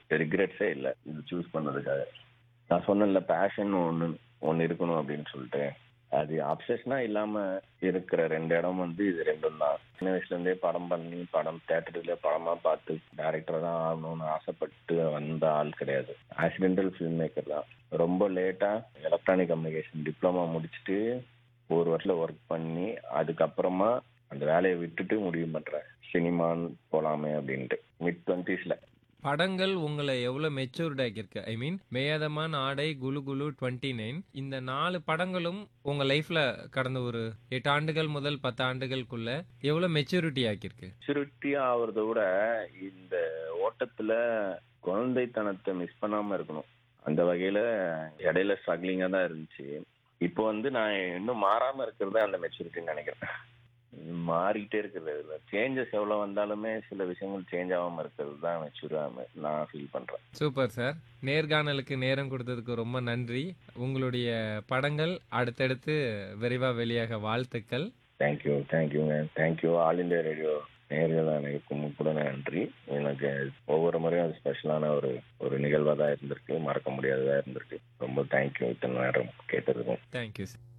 ரிக்ரெட்ஸே இல்லை இது சூஸ் பண்ணதுக்காக. நான் சொன்னேன்ல பேஷன் ஒன்று இருக்கணும் அப்படின்னு சொல்லிட்டு, அது அப்சஷனா இல்லாம இருக்கிற 2 இடம் வந்து இது 2ம் தான். சின்ன வயசுல இருந்தே படம் பண்ணி தேட்டர்ல படமா பார்த்து டைரக்டர் தான் ஆகணும்னு ஆசைப்பட்டு வந்த ஆள் கிடையாது. ஆக்சிடென்டல் ஃபில்ம் மேக்கர் தான். ரொம்ப லேட்டா எலக்ட்ரானிக் கம்யூனிகேஷன் டிப்ளமா முடிச்சுட்டு 1 வருஷத்துல ஒர்க் பண்ணி அதுக்கப்புறமா அந்த வேலையை விட்டுட்டு முடிவு பண்றேன் சினிமான்னு போலாமே அப்படின்ட்டு மிட்-20s. படங்கள் உங்களை எவ்வளவு மெச்சூர்ட் ஆக்கியிருக்கு? ஐ மீன் மேயாதமான், ஆடை, குலு குலு, 29 இந்த 4 படங்களும் உங்க லைஃப்ல கடந்த ஒரு 8 ஆண்டுகள் முதல் 10 ஆண்டுகளுக்குள்ள எவ்வளவு மெச்சூரிட்டி ஆக்கியிருக்கு? மெச்சூரிட்டி ஆகுறத விட இந்த ஓட்டத்துல குழந்தைத்தனத்தை மிஸ் பண்ணாம இருக்கணும். அந்த வகையில இடையில ஸ்ட்ரகிளிங்கா தான் இருந்துச்சு. இப்போ வந்து நான் இன்னும் மாறாம இருக்கிறது அந்த மெச்சூரிட்டின்னு நினைக்கிறேன். மாறிக்கிட்டே இருக்கிறது இல்லை. சேஞ்சஸ் எவ்வளவு வந்தாலுமே சில விஷயங்கள் சேஞ்ச் ஆகாம இருக்கிறது தான் மெச்சூரா நான் ஃபீல் பண்றேன். Super sir. நேர்காணலுக்கு நேரம் கொடுத்ததுக்கு ரொம்ப நன்றி. உங்களுடைய படங்கள் அடுத்தடுத்து விரைவா வெளியாக வாழ்த்துக்கள். தேங்க்யூங்க. தேங்க்யூ ஆல் இந்தியா ரேடியோ நேர்கள் அனைவருக்கும் கூட நன்றி. எனக்கு ஒவ்வொரு முறையும் அது ஸ்பெஷலான ஒரு நிகழ்வாக தான் இருந்திருக்கு, மறக்க முடியாததாக இருந்திருக்கு. ரொம்ப தேங்க்யூ இத்தனை நேரம் கேட்டதுக்கும். Thank you sir.